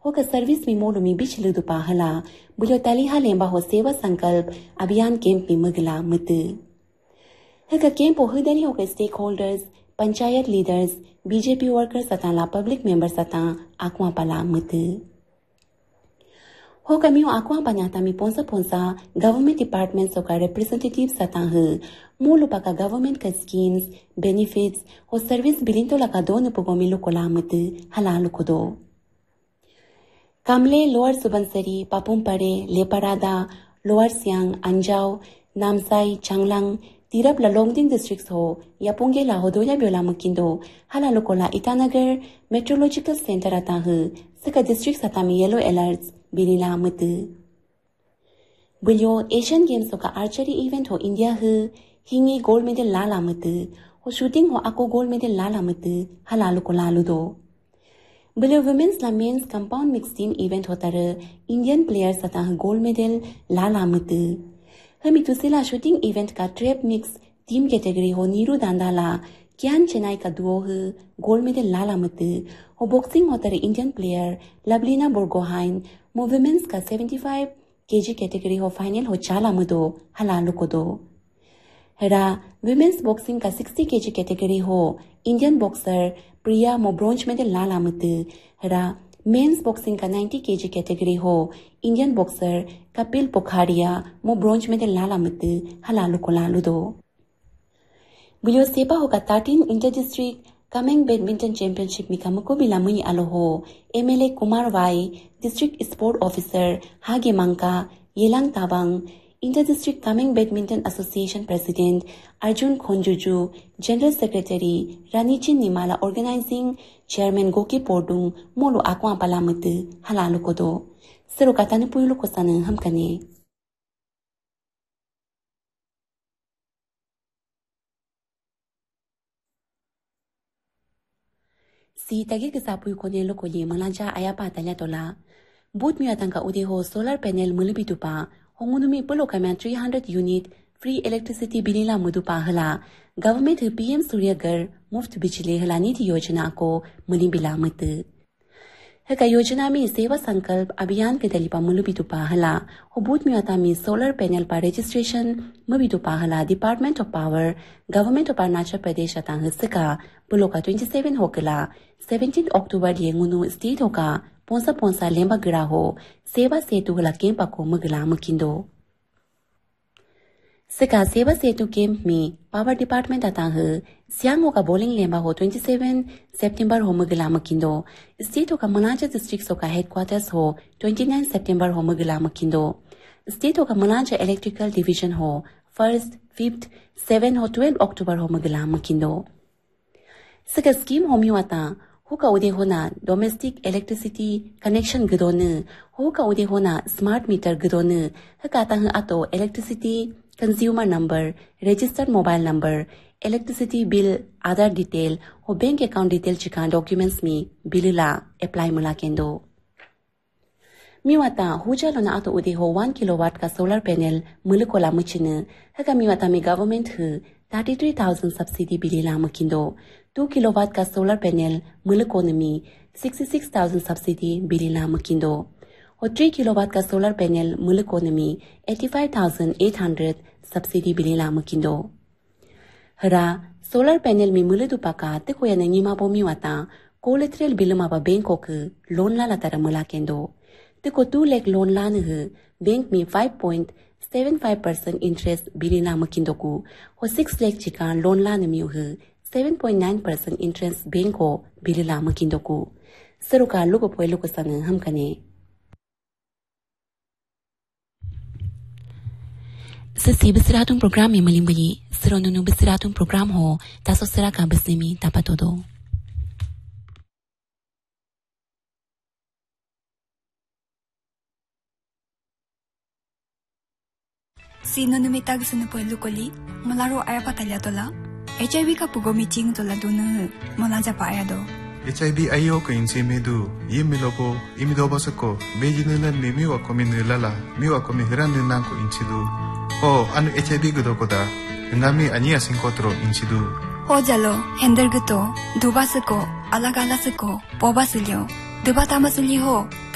होका सर्विस में मोडो में बिचलु दुपा हला बुलो तालिहा लेंबा हो सेवा संकल्प अभियान कैंप में मगला मत हका कैंप होदरी होका stake holders panchayat leaders BJP workers तथा पब्लिक मेंबर्स तथा आक्वा पला मत होका मियो आक्वा पन्याता मी पोंसा गवर्नमेंट डिपार्टमेंट सोका रिप्रेजेंटेटिव सता ह मोलुपा का गवर्नमेंट का स्कीम्स बेनिफिट्स हो सर्विस बिलिंतो लका दोन पुगो मिलो कोलामत हलालु कोदो कामले lower Subansiri पापुमपरे Leparada lower Siang Anjaw Namsai Changlang Tirap ललोंगडिंग districts हो यापुंगे लाहोदोया ब्योला मकिंदो हलालु कोला ईटानगर मेट्रोलॉजिकल सेंटर आता ह सका डिस्ट्रिक्ट सता में येलो अलर्ट्स बिलिला मत बुलियो एशियन गेम्स का आर्चरी इवेंट हो इंडिया ह हिंगी गोल्ड मेडल लाला मत हो शूटिंग हो आको गोल्ड मेडल लाला मत हलालु को लालु दो बुलियो वुमेन्स ला mains compound mix team event होता र इंडियन प्लेयर्स तथा गोल्ड मेडल लाला मत हमी तुसिला शूटिंग इवेंट का ट्रैप मिक्स टीम कैटेगरी हो नीरू दांदाला क्यान चेन्नई का दुओ ह गोल्ड मेडल लाला मत हो बॉक्सिंग होता र इंडियन प्लेयर लवलीना बोर्गोहाइन मो वुमेन्स का 75 केजी कैटेगरी हो फाइनल हो चाला मदो हलालु को दो हरा विमेन्स बॉक्सिंग का 60 केजी कैटेगरी हो इंडियन बॉक्सर प्रिया मो ब्रोंज मेडल लाला मत हरा मेंस बॉक्सिंग का 90 केजी कैटेगरी हो इंडियन बॉक्सर कपिल पोखारिया मो ब्रोंज मेडल लाला मत हलालु को लालु दो बुलियो सेपा होगा 13 inter district coming badminton championship में कमको बिलामुई आलो हो MLA Kumar Y district sport officer हागे मंका येलांग Tabang inter district coming badminton association president Arjun खोंजुजू general secretary रानीचिन Nimala organising chairman गोके पोर्डुंग मोलो आक्वा पलामत हलालु को दो सरुकातान पुयुलो को सन हम कने सी तगे के सापुय को नेलो को ये मलाजा आया पातल्या तोला बूथ मियातंग का उदे हो सोलर पैनल मुलबी तुपा होंगुनुमी पुलो कमा 300 यूनिट फ्री इलेक्ट्रिसिटी बिलिला मुदुपा हला गवर्नमेंट पीएम सूर्यगर मुफ्त बिजली हला नीति योजना को मुनि बिलामत हका योजना में सेवा संकल्प अभियान के दलीपा मुलबी तुपा हला हो बूथ मियाता में सोलर पैनल पर रजिस्ट्रेशन मुबी तुपा हला department of power government of Arunachal Pradesh अतांग सका पुलो का 27 होकला 17 अक्टूबर येंगुनु स्टेट होका पोंसा लेंबा गिरा हो सेवा सेतु हला कैंप को मगला मकिंदो सका सेवा सेतु कैंप में पावर डिपार्टमेंट आता है सियांगो का बोलिंग लेंबा हो 27 सितंबर हो मगला मकिंदो स्टेट का मनाजा डिस्ट्रिक्ट का हेडक्वार्टर्स हो 29 सितंबर हो मगला मकिंदो स्टेट का मनाजा इलेक्ट्रिकल डिवीजन हो 1st 5th 7 हो 12 अक्टूबर हो मगला मकिंदो सका स्कीम होमिवाता होका उदे होना डोमेस्टिक इलेक्ट्रिसिटी कनेक्शन गदोन होका उदे होना स्मार्ट मीटर गदोन हका ता आतो electricity consumer number registered mobile number electricity bill आधार डिटेल हो बैंक अकाउंट डिटेल चिका डॉक्यूमेंट्स में बिलला अप्लाई मुला केंदो मिवाता हुजा लोना आतो उदे हो 1 किलोवाट का सोलर पैनल मुलकोला मुचिन हका मिवाता में गवर्नमेंट ह 33,000 सब्सिडी बिलिला मकिंदो 2 किलोवाट का सोलर पैनल मुलकोनमी 66,000 सब्सिडी बिलिला मकिंदो और 3 किलोवाट का सोलर पैनल मुलकोनमी 85,800 सब्सिडी बिलिला मकिंदो हरा सोलर पैनल में मुलदुपा का तकोया नंगीमा बोमी वाता कोलेट्रल बिलमा बा बैंक को लोन ला तारा मुला केंदो तको 2 लाख लोन लान ह बैंक में 5.75% इंटरेस्ट बिलिला मकिंदो को हो 6 लाख चिका लोन लान मियो ह 7.9% इंटरेस्ट बैंक को बिलिला मकिंदो को सरुका लोगो पोइलो को संग हम कने Sesi bersiratung program yang melimbunyi seronunu bersiratung program ho taso seraka bersemi tapa todo. Si nonu tag sunu poilu koli malaro aya patalya tola HIV ka pugo meeting tola dunu malaja pa aya do. HIV ayo ko insi medu yimilopo imidoba sako bejinela miwa ko minilala miwa ko mihiran nang ko insidu. Oh, anu HIV gudo koda ngami ania singkotro insidu. Ho jalo hender guto duba sako alagala sako poba silyo duba tamasulyo ho